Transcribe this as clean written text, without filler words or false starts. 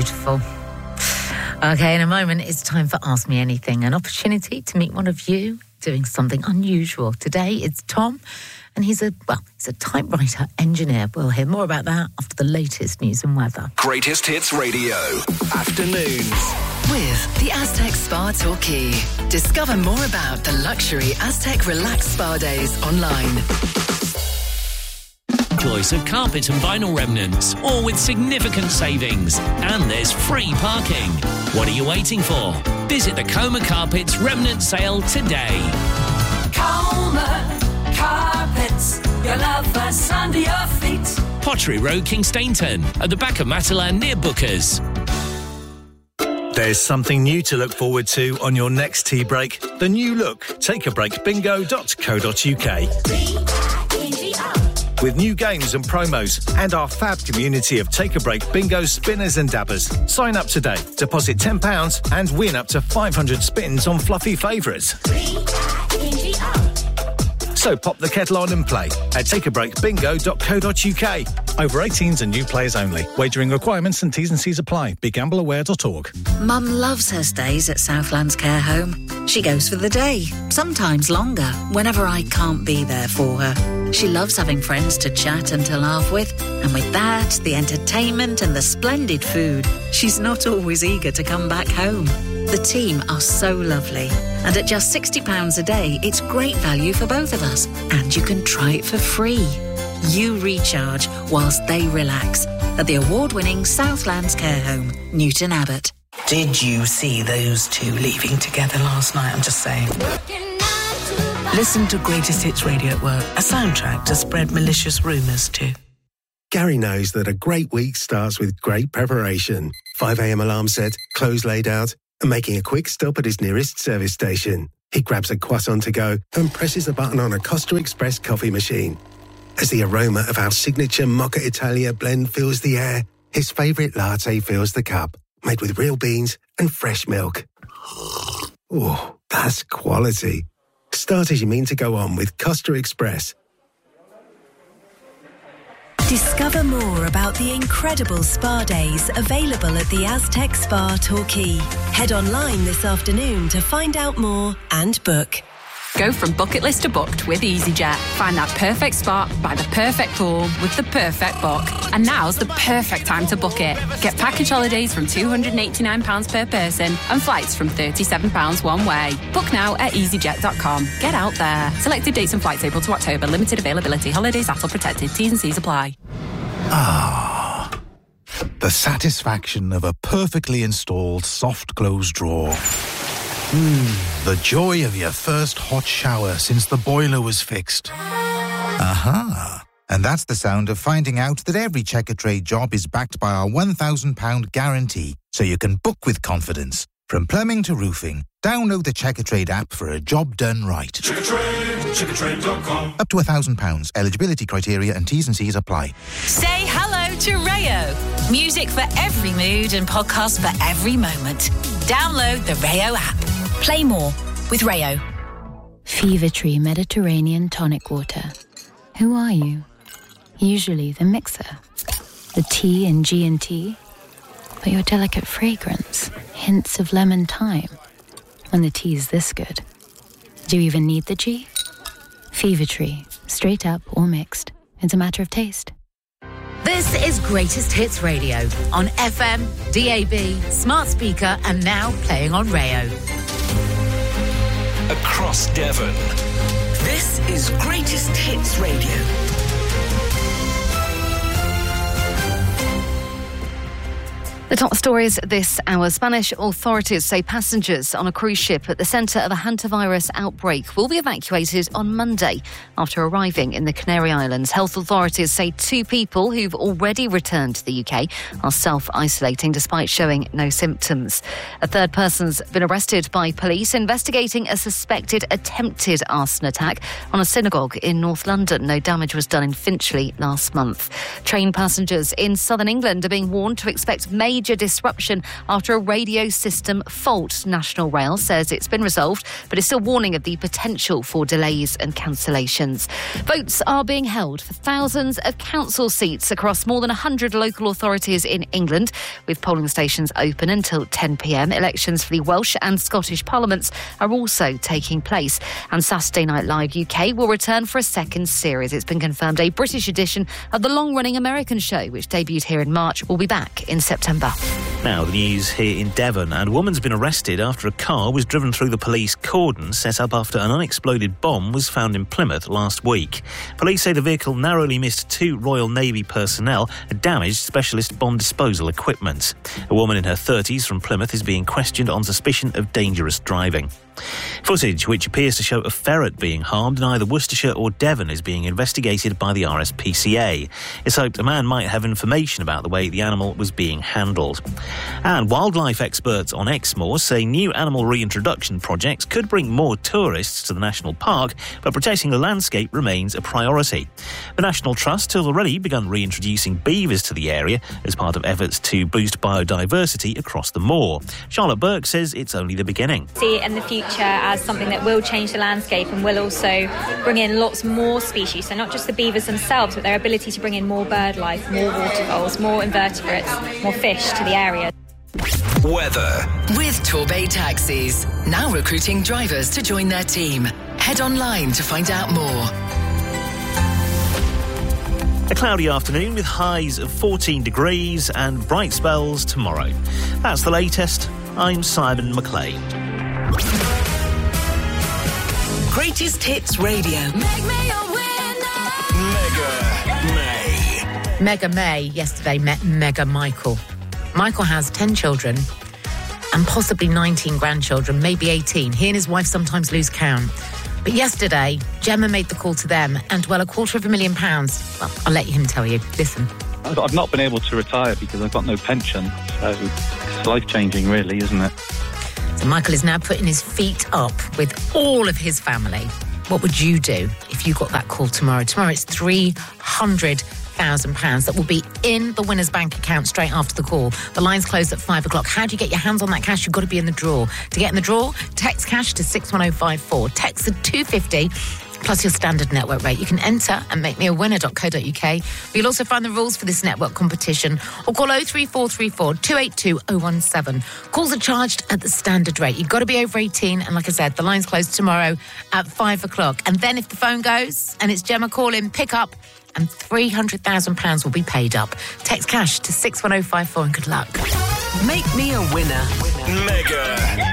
beautiful. Okay, in a moment, it's time for Ask Me Anything, an opportunity to meet one of you doing something unusual. Today, it's Tom, and he's a typewriter engineer. We'll hear more about that after the latest news and weather. Greatest Hits Radio, afternoons. With the Aztec Spa Torquay. Discover more about the luxury Aztec Relax Spa Days online. Choice of carpet and vinyl remnants, all with significant savings. And there's free parking. What are you waiting for? Visit the Coma Carpets Remnant Sale today. Coma Carpets, your love us under your feet. Pottery Road, Kingstainton, at the back of Matalan near Bookers. There's something new to look forward to on your next tea break. The new look, takeabreakbingo.co.uk. With new games and promos and our fab community of Take a Break bingo spinners and dabbers. Sign up today, deposit £10 and win up to 500 spins on fluffy favourites. So pop the kettle on and play at takeabreakbingo.co.uk. Over 18s and new players only. Wagering requirements and T's and C's apply. BeGambleAware.org. Mum loves her stays at Southlands Care Home. She goes for the day, sometimes longer, whenever I can't be there for her. She loves having friends to chat and to laugh with. And with that, the entertainment and the splendid food, she's not always eager to come back home. The team are so lovely. And at just £60 a day, it's great value for both of us. And you can try it for free. You recharge whilst they relax at the award-winning Southlands Care Home, Newton Abbot. Did you see those two leaving together last night? I'm just saying. Listen to Greatest Hits Radio at work, a soundtrack to spread malicious rumours to. Gary knows that a great week starts with great preparation. 5 a.m. alarm set, clothes laid out, and making a quick stop at his nearest service station. He grabs a croissant to go and presses a button on a Costa Express coffee machine. As the aroma of our signature Mocha Italia blend fills the air, his favourite latte fills the cup, made with real beans and fresh milk. Oh, that's quality. Start as you mean to go on with Costa Express. Discover more about the incredible spa days available at the Aztec Spa Torquay. Head online this afternoon to find out more and book. Go from bucket list to booked with EasyJet. Find that perfect spot by the perfect pool with the perfect book. And now's the perfect time to book it. Get package holidays from £289 per person and flights from £37 one way. Book now at easyjet.com. Get out there. Selected dates and flights April to October. Limited availability. Holidays ATOL protected. T's and C's apply. Ah, the satisfaction of a perfectly installed soft close drawer. The joy of your first hot shower since the boiler was fixed. Aha! And that's the sound of finding out that every Checkatrade job is backed by our £1,000 guarantee, so you can book with confidence. From plumbing to roofing, download the Checkatrade app for a job done right. Checkatrade.com. Up to £1,000. Eligibility criteria and T's and C's apply. Say hello to Rayo. Music for every mood and podcasts for every moment. Download the Rayo app. Play more with Rayo. Fever Tree Mediterranean Tonic Water. Who are you? Usually the mixer, the T in G&T, but your delicate fragrance, hints of lemon thyme. When the tea is this good, do you even need the G? Fever Tree, straight up or mixed. It's a matter of taste. This is Greatest Hits Radio on FM, DAB, smart speaker, and now playing on Rayo. Across Devon. This is Greatest Hits Radio. The top stories this hour. Spanish authorities say passengers on a cruise ship at the centre of a hantavirus outbreak will be evacuated on Monday after arriving in the Canary Islands. Health authorities say 2 people who've already returned to the UK are self-isolating despite showing no symptoms. A third person's been arrested by police investigating a suspected attempted arson attack on a synagogue in North London. No damage was done in Finchley last month. Train passengers in southern England are being warned to expect major major disruption after a radio system fault. National Rail says it's been resolved, but is still warning of the potential for delays and cancellations. Votes are being held for thousands of council seats across more than 100 local authorities in England, with polling stations open until 10 p.m. Elections for the Welsh and Scottish Parliaments are also taking place. And Saturday Night Live UK will return for a second series. It's been confirmed a British edition of the long-running American show, which debuted here in March, will be back in September. Now, the news here in Devon. And a woman's been arrested after a car was driven through the police cordon set up after an unexploded bomb was found in Plymouth last week. Police say the vehicle narrowly missed 2 Royal Navy personnel and damaged specialist bomb disposal equipment. A woman in her 30s from Plymouth is being questioned on suspicion of dangerous driving. Footage which appears to show a ferret being harmed in either Worcestershire or Devon is being investigated by the RSPCA. It's hoped a man might have information about the way the animal was being handled. And wildlife experts on Exmoor say new animal reintroduction projects could bring more tourists to the national park, but protecting the landscape remains a priority. The National Trust has already begun reintroducing beavers to the area as part of efforts to boost biodiversity across the moor. Charlotte Burke says it's only the beginning. See it in the future as something that will change the landscape and will also bring in lots more species, so not just the beavers themselves, but their ability to bring in more bird life, more waterfowl, more invertebrates, more fish to the area. Weather. With Torbay Taxis, now recruiting drivers to join their team. Head online to find out more. A cloudy afternoon with highs of 14 degrees and bright spells tomorrow. That's the latest. I'm Simon McLean. Greatest Hits Radio. Make me a winner. Mega May. Mega May yesterday met Mega Michael. Michael has 10 children and possibly 19 grandchildren, maybe 18. He and his wife sometimes lose count. But yesterday, Gemma made the call to them and, well, £250,000. Well, I'll let him tell you. Listen. I've not been able to retire because I've got no pension. So it's life-changing, really, isn't it? So Michael is now putting his feet up with all of his family. What would you do if you got that call tomorrow? Tomorrow it's £300,000 that will be in the winner's bank account straight after the call. The lines close at 5 o'clock. How do you get your hands on that cash? You've got to be in the draw. To get in the draw, text cash to 61054. Text the 250 plus your standard network rate. You can enter at makemewinner.co.uk. You'll also find the rules for this network competition or call 03434 282 017. Calls are charged at the standard rate. You've got to be over 18, and like I said, the line's closed tomorrow at 5 o'clock. And then if the phone goes and it's Gemma calling, pick up and £300,000 will be paid up. Text cash to 61054 and good luck. Make me a winner. Mega